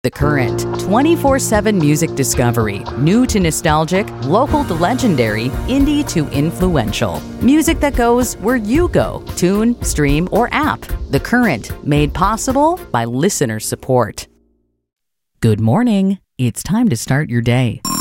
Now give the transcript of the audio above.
The Current, 24/7 music discovery. New to nostalgic, local to legendary, indie to influential. Music that goes where you go. Tune, stream, or app. The Current, made possible by listener support. Good morning. It's time to start your day.